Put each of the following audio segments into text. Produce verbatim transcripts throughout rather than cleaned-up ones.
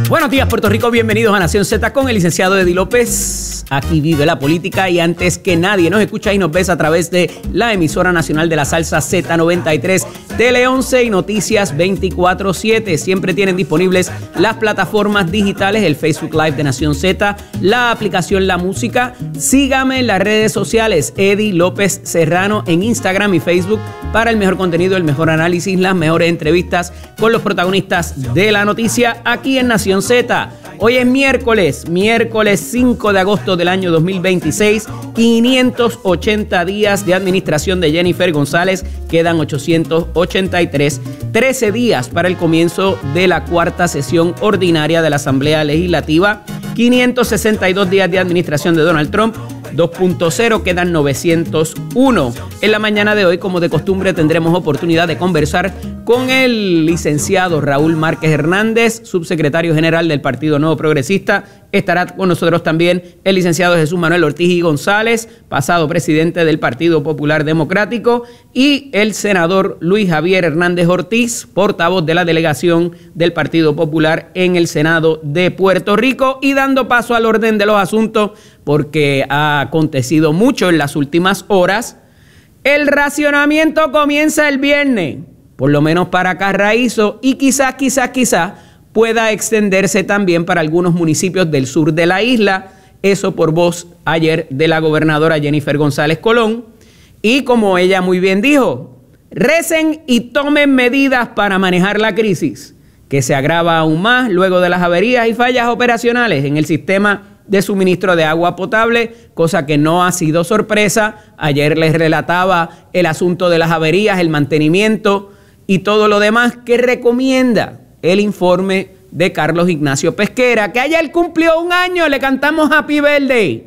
Buenos días, Puerto Rico. Bienvenidos a Nación Z con el licenciado Eddie López. Aquí vive la política y antes que nadie nos escucha y nos ves a través de la emisora nacional de la salsa Z noventa y tres, Tele once y Noticias veinticuatro siete. Siempre tienen disponibles las plataformas digitales, el Facebook Live de Nación Z, la aplicación La Música. Sígame en las redes sociales, Eddie López Serrano, en Instagram y Facebook para el mejor contenido, el mejor análisis, las mejores entrevistas con los protagonistas de la noticia aquí en Nación Z. Hoy es miércoles, miércoles cinco de agosto del año dos mil veintiséis, quinientos ochenta días de administración de Jennifer González, quedan ochocientos ochenta y tres, trece días para el comienzo de la cuarta sesión ordinaria de la Asamblea Legislativa, quinientos sesenta y dos días de administración de Donald Trump, dos punto cero, quedan novecientos uno. En la mañana de hoy, como de costumbre, tendremos oportunidad de conversar con el licenciado Raúl Márquez Hernández, subsecretario general del Partido Nuevo Progresista. Estará con nosotros también el licenciado Jesús Manuel Ortiz y González, pasado presidente del Partido Popular Democrático, y el senador Luis Javier Hernández Ortiz, portavoz de la delegación del Partido Popular en el Senado de Puerto Rico. Y dando paso al orden de los asuntos, porque ha acontecido mucho en las últimas horas, el racionamiento comienza el viernes, por lo menos para Carraízo, y quizás, quizás, quizás pueda extenderse también para algunos municipios del sur de la isla. Eso por voz ayer de la gobernadora Jennifer González Colón. Y como ella muy bien dijo, recen y tomen medidas para manejar la crisis, que se agrava aún más luego de las averías y fallas operacionales en el sistema de suministro de agua potable, cosa que no ha sido sorpresa. Ayer les relataba el asunto de las averías, el mantenimiento y todo lo demás que recomienda el informe de Carlos Ignacio Pesquera, que ayer cumplió un año. Le cantamos Happy Birthday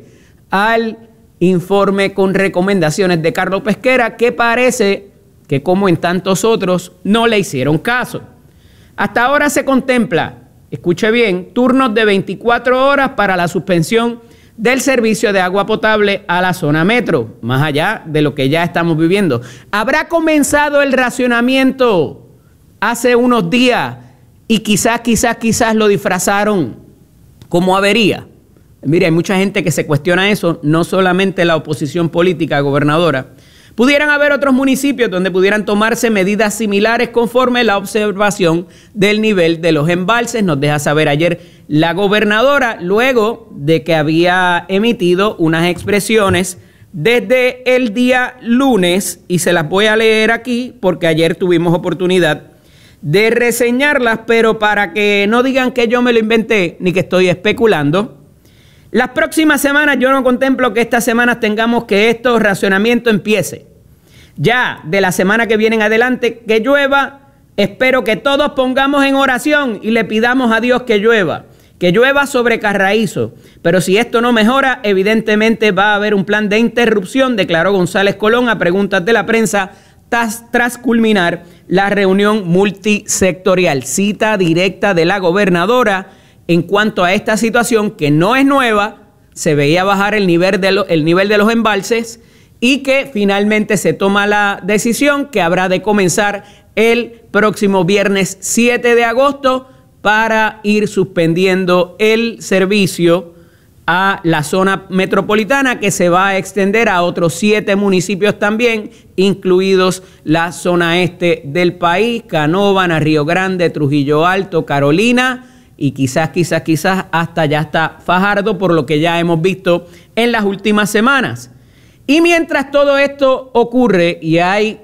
al informe con recomendaciones de Carlos Pesquera, que parece que, como en tantos otros, no le hicieron caso. Hasta ahora se contempla, escuche bien, turnos de veinticuatro horas para la suspensión del servicio de agua potable a la zona metro, más allá de lo que ya estamos viviendo. ¿Habrá comenzado el racionamiento hace unos días y quizás, quizás, quizás lo disfrazaron como avería? Mire, hay mucha gente que se cuestiona eso, no solamente la oposición política gobernadora. Pudieran haber otros municipios donde pudieran tomarse medidas similares conforme la observación del nivel de los embalses. Nos deja saber ayer la gobernadora, luego de que había emitido unas expresiones desde el día lunes, y se las voy a leer aquí porque ayer tuvimos oportunidad de reseñarlas, pero para que no digan que yo me lo inventé ni que estoy especulando. Las próximas semanas yo no contemplo que estas semanas tengamos que estos racionamientos empiece. Ya de la semana que viene en adelante que llueva, espero que todos pongamos en oración y le pidamos a Dios que llueva, que llueva sobre Carraízo. Pero si esto no mejora, evidentemente va a haber un plan de interrupción, declaró González Colón a preguntas de la prensa tras, tras culminar la reunión multisectorial. Cita directa de la gobernadora en cuanto a esta situación, que no es nueva. Se veía bajar el nivel de, lo, el nivel de los embalses, y que finalmente se toma la decisión que habrá de comenzar el próximo viernes siete de agosto para ir suspendiendo el servicio a la zona metropolitana, que se va a extender a otros siete municipios también, incluidos la zona este del país: Canóvana, Río Grande, Trujillo Alto, Carolina, y quizás, quizás, quizás hasta ya está Fajardo, por lo que ya hemos visto en las últimas semanas. Y mientras todo esto ocurre y hay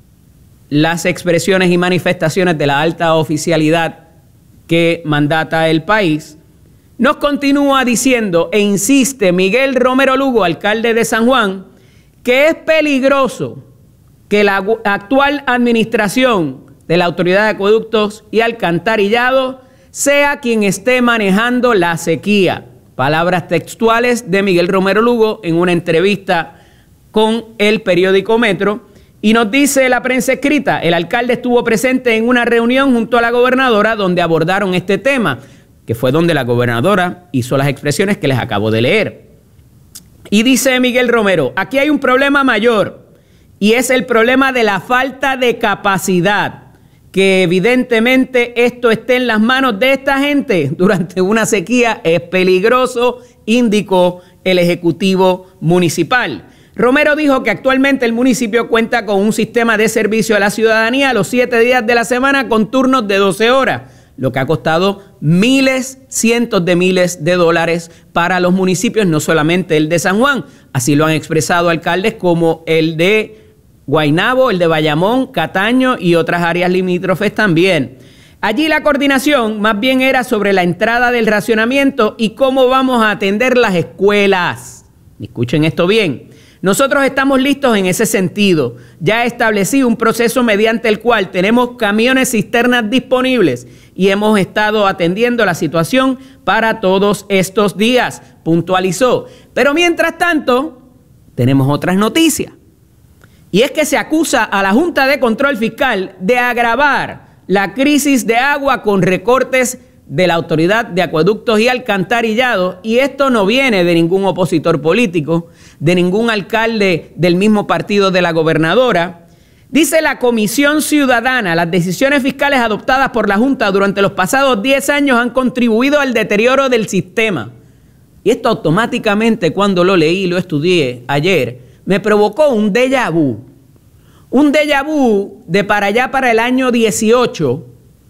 las expresiones y manifestaciones de la alta oficialidad que mandata el país, nos continúa diciendo e insiste Miguel Romero Lugo, alcalde de San Juan, que es peligroso que la actual administración de la Autoridad de Acueductos y Alcantarillado sea quien esté manejando la sequía. Palabras textuales de Miguel Romero Lugo en una entrevista con el periódico Metro. Y nos dice la prensa escrita, el alcalde estuvo presente en una reunión junto a la gobernadora donde abordaron este tema, que fue donde la gobernadora hizo las expresiones que les acabo de leer. Y dice Miguel Romero, aquí hay un problema mayor, y es el problema de la falta de capacidad que evidentemente esto esté en las manos de esta gente durante una sequía es peligroso, indicó el Ejecutivo Municipal. Romero dijo que actualmente el municipio cuenta con un sistema de servicio a la ciudadanía los siete días de la semana con turnos de doce horas, lo que ha costado miles, cientos de miles de dólares para los municipios, no solamente el de San Juan. Así lo han expresado alcaldes como el de Guaynabo, el de Bayamón, Cataño y otras áreas limítrofes también. Allí la coordinación más bien era sobre la entrada del racionamiento y cómo vamos a atender las escuelas. Escuchen esto bien. Nosotros estamos listos en ese sentido. Ya establecí un proceso mediante el cual tenemos camiones cisternas disponibles y hemos estado atendiendo la situación para todos estos días, puntualizó. Pero mientras tanto, tenemos otras noticias. Y es que se acusa a la Junta de Control Fiscal de agravar la crisis de agua con recortes de la Autoridad de Acueductos y Alcantarillado, y esto no viene de ningún opositor político, de ningún alcalde del mismo partido de la gobernadora. Dice la Comisión Ciudadana, las decisiones fiscales adoptadas por la Junta durante los pasados diez años han contribuido al deterioro del sistema. Y esto automáticamente, cuando lo leí y lo estudié ayer, me provocó un déjà vu. Un déjà vu de para allá para el año dieciocho,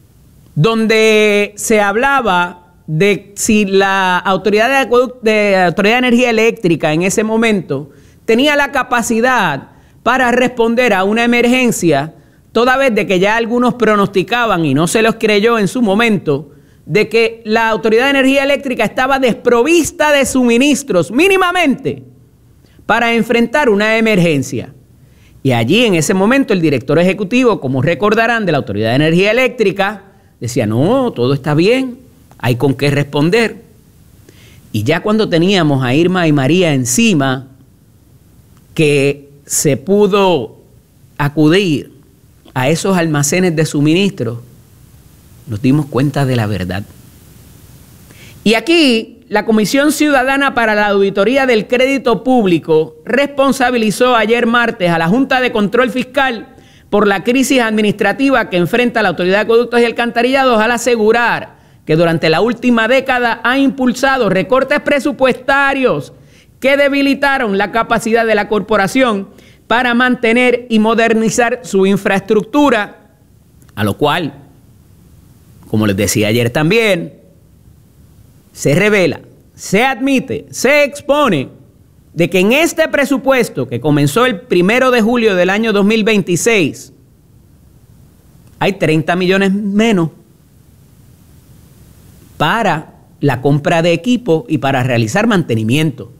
donde se hablaba de si la Autoridad de, Acueduct- de Autoridad de Energía Eléctrica en ese momento tenía la capacidad para responder a una emergencia, toda vez de que ya algunos pronosticaban, y no se los creyó en su momento, de que la Autoridad de Energía Eléctrica estaba desprovista de suministros mínimamente para enfrentar una emergencia. Y allí en ese momento el director ejecutivo, como recordarán, de la Autoridad de Energía Eléctrica, decía, no, todo está bien, hay con qué responder. Y ya cuando teníamos a Irma y María encima, que se pudo acudir a esos almacenes de suministro, nos dimos cuenta de la verdad. Y aquí la Comisión Ciudadana para la Auditoría del Crédito Público responsabilizó ayer martes a la Junta de Control Fiscal por la crisis administrativa que enfrenta la Autoridad de Acueductos y Alcantarillados, al asegurar que durante la última década ha impulsado recortes presupuestarios que debilitaron la capacidad de la corporación para mantener y modernizar su infraestructura, a lo cual, como les decía ayer también, se revela, se admite, se expone de que en este presupuesto que comenzó el primero de julio del año dos mil veintiséis, hay treinta millones menos para la compra de equipo y para realizar mantenimiento.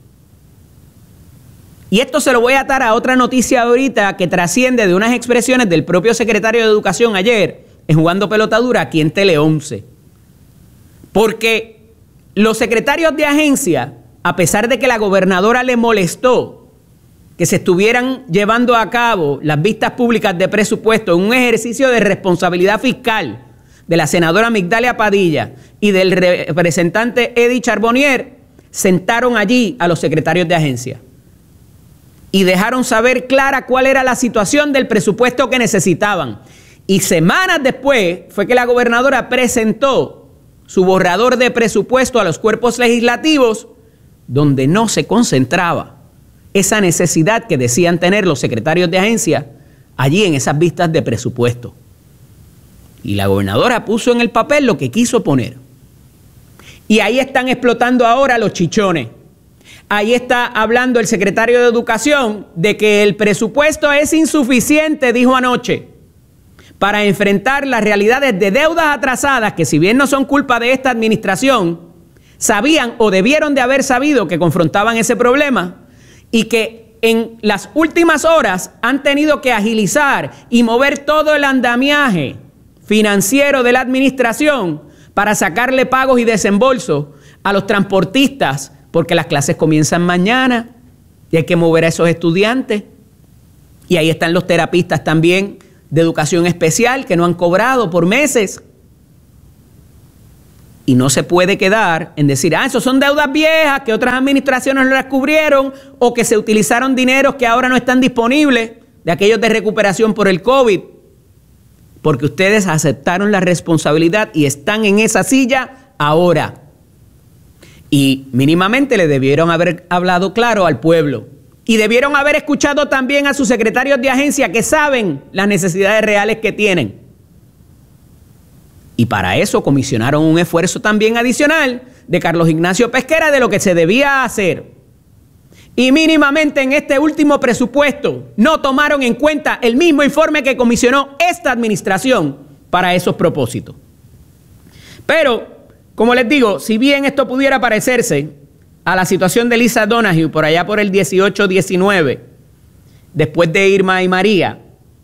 Y esto se lo voy a atar a otra noticia ahorita que trasciende de unas expresiones del propio secretario de Educación ayer en Jugando Pelota Dura aquí en Tele once. Porque los secretarios de agencia, a pesar de que la gobernadora le molestó que se estuvieran llevando a cabo las vistas públicas de presupuesto en un ejercicio de responsabilidad fiscal de la senadora Migdalia Padilla y del representante Eddie Charbonnier, sentaron allí a los secretarios de agencia y dejaron saber clara cuál era la situación del presupuesto que necesitaban. Y semanas después fue que la gobernadora presentó su borrador de presupuesto a los cuerpos legislativos, donde no se concentraba esa necesidad que decían tener los secretarios de agencia allí en esas vistas de presupuesto. Y la gobernadora puso en el papel lo que quiso poner. Y ahí están explotando ahora los chichones. Ahí está hablando el secretario de Educación de que el presupuesto es insuficiente, dijo anoche, para enfrentar las realidades de deudas atrasadas que, si bien no son culpa de esta administración, sabían o debieron de haber sabido que confrontaban ese problema y que en las últimas horas han tenido que agilizar y mover todo el andamiaje financiero de la administración para sacarle pagos y desembolsos a los transportistas, porque las clases comienzan mañana y hay que mover a esos estudiantes. Y ahí están los terapistas también de educación especial que no han cobrado por meses. Y no se puede quedar en decir, ah, esos son deudas viejas que otras administraciones no las cubrieron o que se utilizaron dineros que ahora no están disponibles, de aquellos de recuperación por el COVID. porque ustedes aceptaron la responsabilidad y están en esa silla ahora. Y mínimamente le debieron haber hablado claro al pueblo. Y debieron haber escuchado también a sus secretarios de agencia que saben las necesidades reales que tienen. Y para eso comisionaron un esfuerzo también adicional de Carlos Ignacio Pesquera de lo que se debía hacer. Y mínimamente en este último presupuesto no tomaron en cuenta el mismo informe que comisionó esta administración para esos propósitos. Pero, como les digo, si bien esto pudiera parecerse a la situación de Lisa Donoghue por allá por el dieciocho diecinueve, después de Irma y María,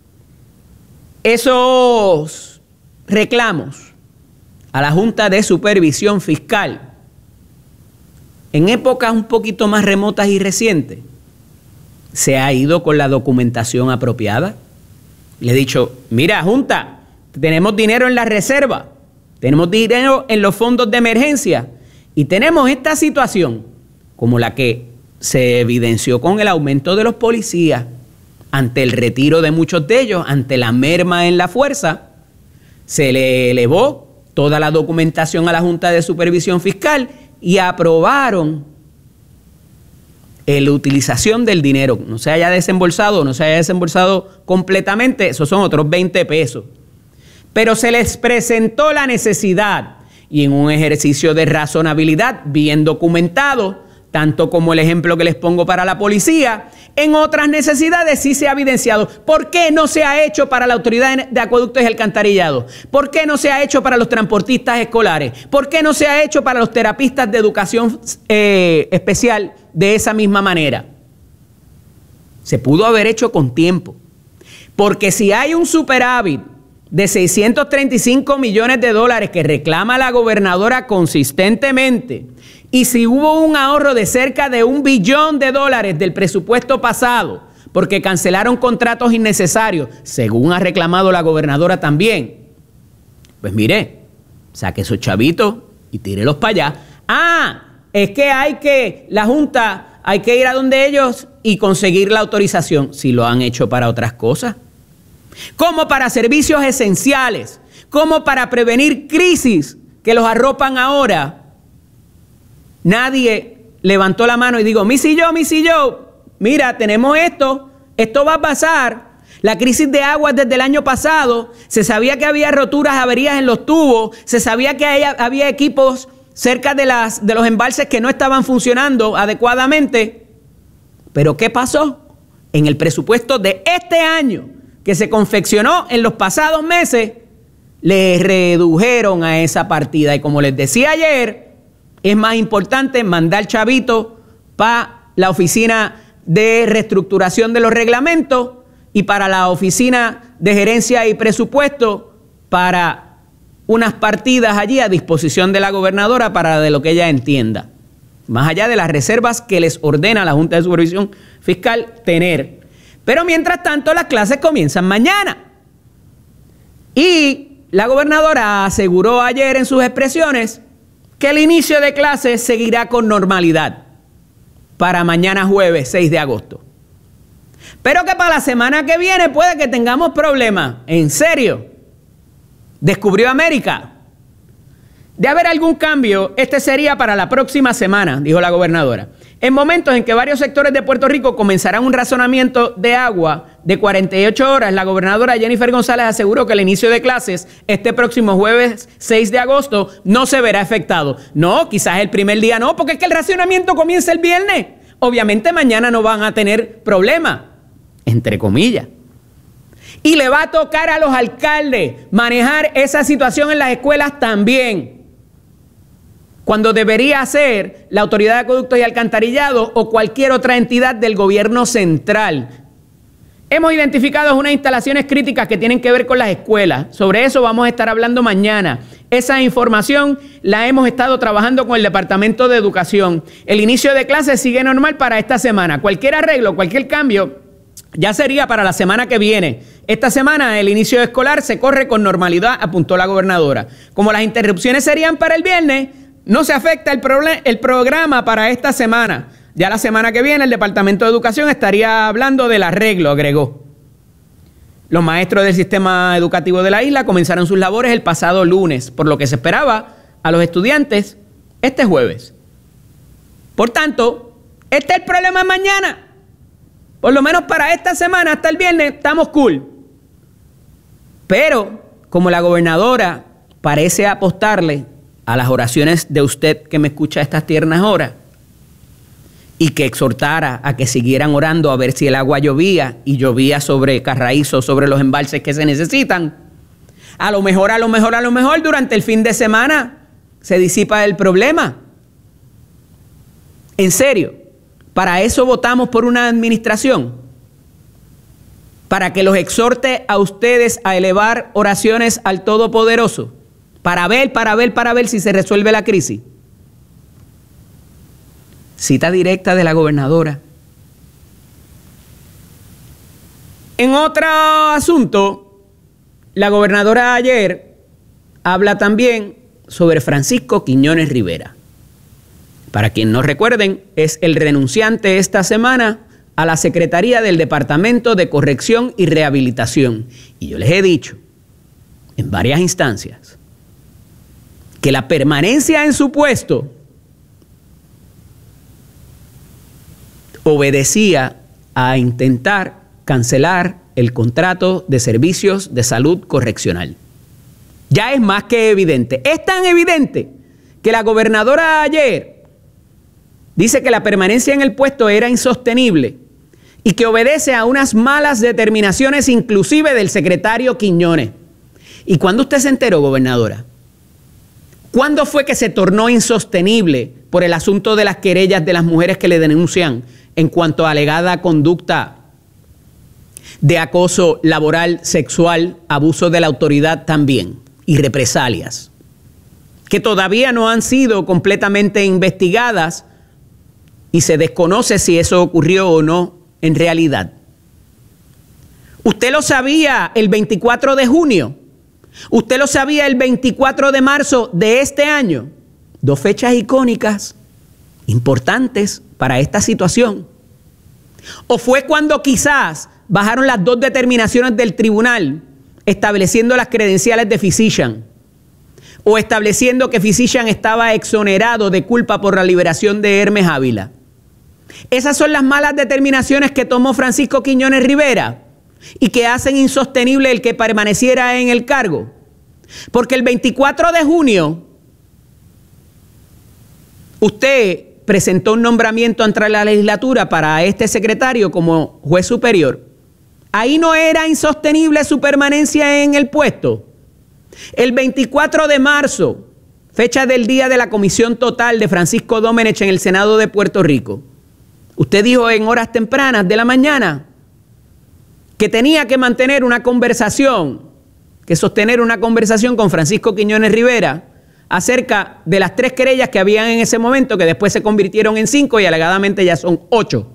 esos reclamos a la Junta de Supervisión Fiscal en épocas un poquito más remotas y recientes, se ha ido con la documentación apropiada. Le he dicho, mira, Junta, tenemos dinero en la reserva, tenemos dinero en los fondos de emergencia y tenemos esta situación como la que se evidenció con el aumento de los policías, ante el retiro de muchos de ellos, ante la merma en la fuerza, se le elevó toda la documentación a la Junta de Supervisión Fiscal y aprobaron la utilización del dinero. No se haya desembolsado, no se haya desembolsado completamente, esos son otros veinte pesos. Pero se les presentó la necesidad y en un ejercicio de razonabilidad bien documentado, tanto como el ejemplo que les pongo para la policía, en otras necesidades sí se ha evidenciado. ¿Por qué no se ha hecho para la Autoridad de Acueductos y Alcantarillado? ¿Por qué no se ha hecho para los transportistas escolares? ¿Por qué no se ha hecho para los terapistas de educación eh, especial de esa misma manera? Se pudo haber hecho con tiempo. Porque si hay un superávit de seiscientos treinta y cinco millones de dólares que reclama la gobernadora consistentemente, y si hubo un ahorro de cerca de un billón de dólares del presupuesto pasado, porque cancelaron contratos innecesarios, según ha reclamado la gobernadora también, pues mire, saque esos chavitos y tírelos para allá. Ah, es que hay que, la Junta, hay que ir a donde ellos y conseguir la autorización, si lo han hecho para otras cosas. Como para servicios esenciales, como para prevenir crisis que los arropan ahora. Nadie levantó la mano y dijo, mi si yo, mi si yo, mira, tenemos esto, esto va a pasar. La crisis de aguas desde el año pasado, se sabía que había roturas, averías en los tubos, se sabía que había equipos cerca de, las, de los embalses que no estaban funcionando adecuadamente. Pero ¿qué pasó? En el presupuesto de este año, que se confeccionó en los pasados meses, le redujeron a esa partida. Y como les decía ayer, es más importante mandar chavito para la oficina de reestructuración de los reglamentos y para la oficina de gerencia y presupuesto para unas partidas allí a disposición de la gobernadora para de lo que ella entienda. Más allá de las reservas que les ordena la Junta de Supervisión Fiscal tener. Pero mientras tanto las clases comienzan mañana. Y la gobernadora aseguró ayer en sus expresiones que el inicio de clases seguirá con normalidad para mañana jueves seis de agosto. Pero que para la semana que viene puede que tengamos problemas. ¿En serio? ¿Descubrió América? De haber algún cambio, este sería para la próxima semana, dijo la gobernadora. En momentos en que varios sectores de Puerto Rico comenzarán un razonamiento de agua de cuarenta y ocho horas, la gobernadora Jennifer González aseguró que el inicio de clases este próximo jueves seis de agosto no se verá afectado. No, quizás el primer día no, porque es que el racionamiento comienza el viernes. Obviamente mañana no van a tener problema, entre comillas. Y le va a tocar a los alcaldes manejar esa situación en las escuelas también, cuando debería ser la Autoridad de Acueductos y Alcantarillado o cualquier otra entidad del gobierno central. Hemos identificado unas instalaciones críticas que tienen que ver con las escuelas. Sobre eso vamos a estar hablando mañana. Esa información la hemos estado trabajando con el Departamento de Educación. El inicio de clases sigue normal para esta semana. Cualquier arreglo, cualquier cambio, ya sería para la semana que viene. Esta semana el inicio escolar se corre con normalidad, apuntó la gobernadora. Como las interrupciones serían para el viernes, no se afecta el, el programa para esta semana. Ya la semana que viene el Departamento de Educación estaría hablando del arreglo, agregó. Los maestros del sistema educativo de la isla comenzaron sus labores el pasado lunes, por lo que se esperaba a los estudiantes este jueves. Por tanto, este es el problema de mañana. Por lo menos para esta semana, hasta el viernes, estamos cool. Pero, como la gobernadora parece apostarle a las oraciones de usted que me escucha a estas tiernas horas, y que exhortara a que siguieran orando a ver si el agua llovía, y llovía sobre Carraízo, sobre los embalses que se necesitan, a lo mejor, a lo mejor, a lo mejor, durante el fin de semana se disipa el problema. En serio, ¿para eso votamos por una administración? ¿Para que los exhorte a ustedes a elevar oraciones al Todopoderoso? Para ver, para ver, para ver si se resuelve la crisis. Cita directa de la gobernadora. En otro asunto, la gobernadora ayer habla también sobre Francisco Quiñones Rivera. Para quien no recuerden, es el renunciante esta semana a la Secretaría del Departamento de Corrección y Rehabilitación. Y yo les he dicho en varias instancias que la permanencia en su puesto obedecía a intentar cancelar el contrato de servicios de salud correccional. Ya es más que evidente. Es tan evidente que la gobernadora ayer dice que la permanencia en el puesto era insostenible y que obedece a unas malas determinaciones inclusive del secretario Quiñones. ¿Y cuándo usted se enteró, gobernadora? ¿Cuándo fue que se tornó insostenible por el asunto de las querellas de las mujeres que le denuncian en cuanto a alegada conducta de acoso laboral, sexual, abuso de la autoridad también y represalias, que todavía no han sido completamente investigadas y se desconoce si eso ocurrió o no en realidad? Usted lo sabía el veinticuatro de junio, usted lo sabía el veinticuatro de marzo de este año, dos fechas icónicas, importantes para esta situación. ¿O fue cuando quizás bajaron las dos determinaciones del tribunal estableciendo las credenciales de Physician o estableciendo que Physician estaba exonerado de culpa por la liberación de Hermes Ávila? Esas son las malas determinaciones que tomó Francisco Quiñones Rivera y que hacen insostenible el que permaneciera en el cargo. Porque el veinticuatro de junio usted presentó un nombramiento ante la legislatura para este secretario como juez superior. Ahí no era insostenible su permanencia en el puesto. El veinticuatro de marzo, fecha del día de la comisión total de Francisco Domenech en el Senado de Puerto Rico, usted dijo en horas tempranas de la mañana que tenía que mantener una conversación, que sostener una conversación con Francisco Quiñones Rivera acerca de las tres querellas que habían en ese momento, que después se convirtieron en cinco y alegadamente ya son ocho.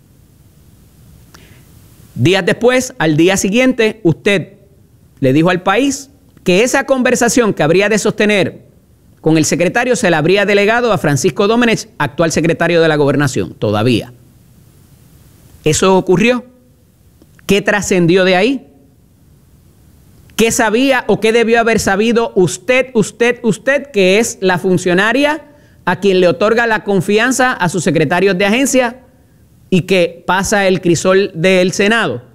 Días después, al día siguiente, usted le dijo al país que esa conversación que habría de sostener con el secretario se la habría delegado a Francisco Domenech, actual secretario de la Gobernación, todavía. ¿Eso ocurrió? ¿Qué trascendió de ahí? ¿Qué sabía o qué debió haber sabido usted, usted, usted, que es la funcionaria a quien le otorga la confianza a sus secretarios de agencia y que pasa el crisol del Senado?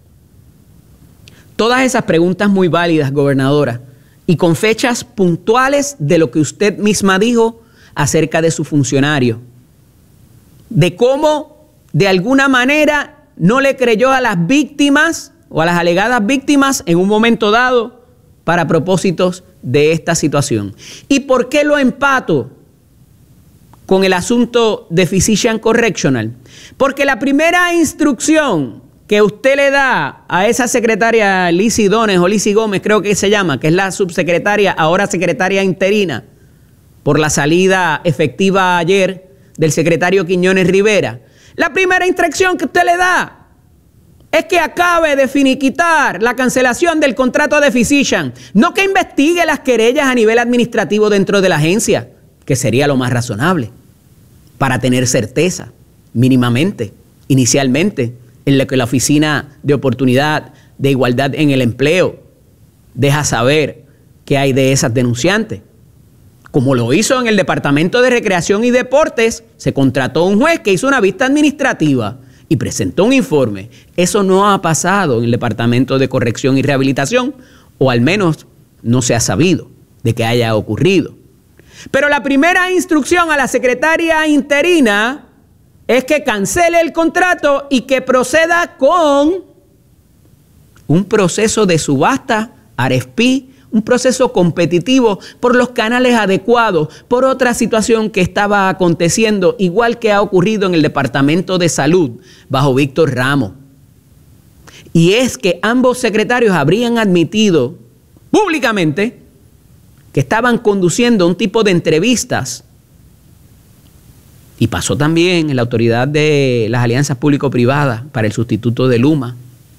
Todas esas preguntas muy válidas, gobernadora, y con fechas puntuales de lo que usted misma dijo acerca de su funcionario, de cómo de alguna manera no le creyó a las víctimas o a las alegadas víctimas en un momento dado para propósitos de esta situación. ¿Y por qué lo empato con el asunto de Physician Correctional? Porque la primera instrucción que usted le da a esa secretaria Lizzy Dones o Lizzy Gómez, creo que se llama, que es la subsecretaria, ahora secretaria interina, por la salida efectiva ayer del secretario Quiñones Rivera, la primera instrucción que usted le da es que acabe de finiquitar la cancelación del contrato de Physician, no que investigue las querellas a nivel administrativo dentro de la agencia, que sería lo más razonable, para tener certeza, mínimamente, inicialmente, en lo que la Oficina de Oportunidad de Igualdad en el Empleo deja saber qué hay de esas denunciantes. Como lo hizo en el Departamento de Recreación y Deportes, se contrató un juez que hizo una vista administrativa y presentó un informe. Eso no ha pasado en el Departamento de Corrección y Rehabilitación, o al menos no se ha sabido de que haya ocurrido. Pero la primera instrucción a la secretaria interina es que cancele el contrato y que proceda con un proceso de subasta, R F P, un proceso competitivo por los canales adecuados, por otra situación que estaba aconteciendo, igual que ha ocurrido en el Departamento de Salud bajo Víctor Ramos. Y es que ambos secretarios habrían admitido públicamente que estaban conduciendo un tipo de entrevistas. Y pasó también en la Autoridad de las Alianzas Público-Privadas para el sustituto de Luma.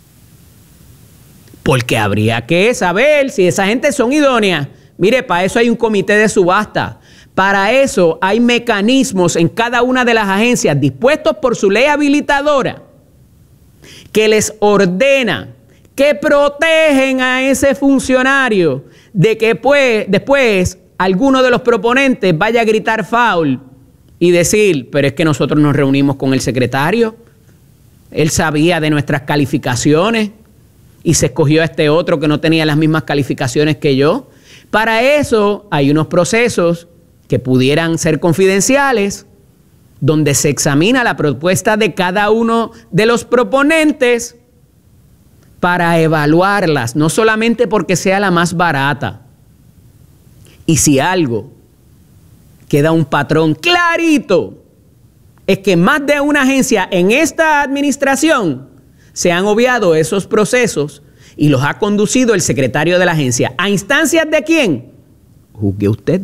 Porque habría que saber si esa gente son idóneas. Mire, para eso hay un comité de subasta. Para eso hay mecanismos en cada una de las agencias dispuestos por su ley habilitadora que les ordena, que protegen a ese funcionario de que pues, después alguno de los proponentes vaya a gritar foul y decir, pero es que nosotros nos reunimos con el secretario, él sabía de nuestras calificaciones y se escogió a este otro que no tenía las mismas calificaciones que yo. Para eso hay unos procesos que pudieran ser confidenciales, donde se examina la propuesta de cada uno de los proponentes para evaluarlas, no solamente porque sea la más barata. Y si algo queda un patrón clarito, es que más de una agencia en esta administración se han obviado esos procesos y los ha conducido el secretario de la agencia. ¿A instancias de quién? Juzgue usted.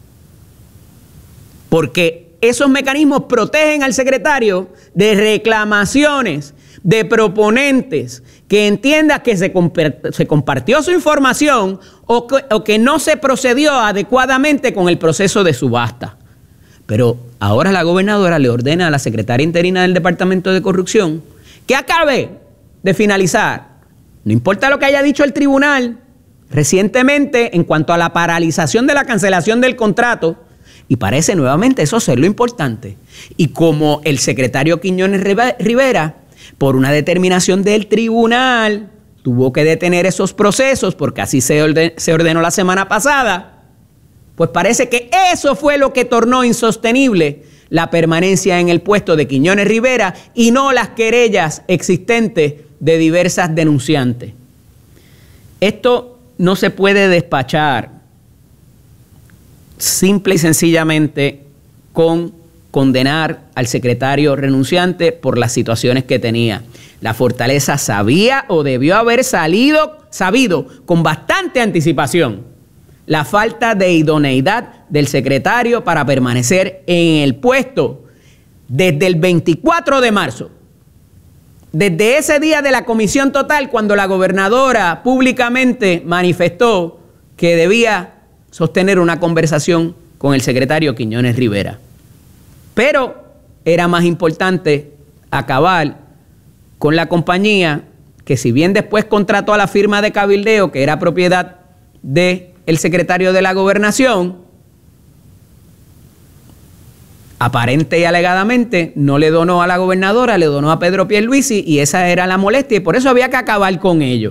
Porque esos mecanismos protegen al secretario de reclamaciones de proponentes que entienda que se, comp- se compartió su información o que, o que no se procedió adecuadamente con el proceso de subasta. Pero ahora la gobernadora le ordena a la secretaria interina del Departamento de Corrupción que acabe de finalizar, no importa lo que haya dicho el tribunal recientemente en cuanto a la paralización de la cancelación del contrato, y parece nuevamente eso ser lo importante. Y como el secretario Quiñones Rivera, por una determinación del tribunal, tuvo que detener esos procesos porque así se ordenó, se ordenó la semana pasada, pues parece que eso fue lo que tornó insostenible la permanencia en el puesto de Quiñones Rivera y no las querellas existentes de diversas denunciantes. Esto no se puede despachar simple y sencillamente con condenar al secretario renunciante por las situaciones que tenía. La Fortaleza sabía o debió haber salido, sabido con bastante anticipación la falta de idoneidad del secretario para permanecer en el puesto desde el veinticuatro de marzo. Desde ese día de la comisión total, cuando la gobernadora públicamente manifestó que debía sostener una conversación con el secretario Quiñones Rivera. Pero era más importante acabar con la compañía que, si bien después contrató a la firma de cabildeo, que era propiedad del secretario de la Gobernación, aparente y alegadamente no le donó a la gobernadora, le donó a Pedro Pierluisi, y esa era la molestia, y por eso había que acabar con ello.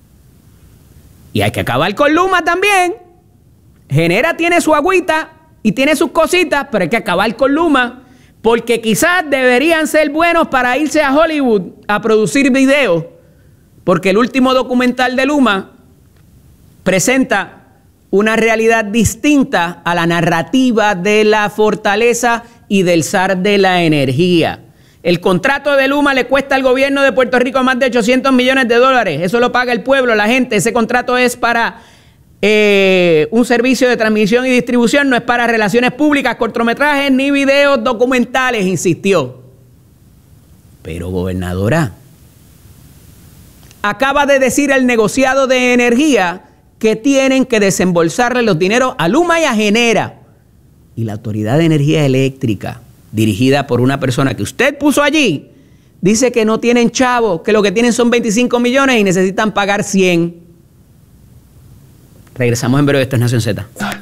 Y hay que acabar con Luma también. Genera tiene su agüita y tiene sus cositas, pero hay que acabar con Luma, porque quizás deberían ser buenos para irse a Hollywood a producir videos, porque el último documental de Luma presenta una realidad distinta a la narrativa de la Fortaleza y del zar de la energía. El contrato de Luma le cuesta al gobierno de Puerto Rico más de ochocientos millones de dólares. Eso lo paga el pueblo, la gente. Ese contrato es para eh, un servicio de transmisión y distribución, no es para relaciones públicas, cortometrajes ni videos documentales, insistió. Pero, gobernadora, acaba de decir el negociado de energía que tienen que desembolsarle los dineros a Luma y a Genera. Y la Autoridad de Energía Eléctrica, dirigida por una persona que usted puso allí, dice que no tienen chavos, que lo que tienen son veinticinco millones y necesitan pagar cien. Regresamos en breve, esto es Nación Z.